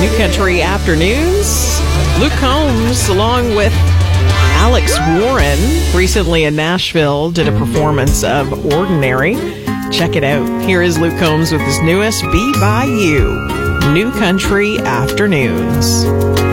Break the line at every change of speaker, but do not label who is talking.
New Country Afternoons. Luke Combs, along with Alex Warren, recently in Nashville, did a performance of Ordinary. Check it out. Here is Luke Combs with his newest, Be By You. New Country Afternoons.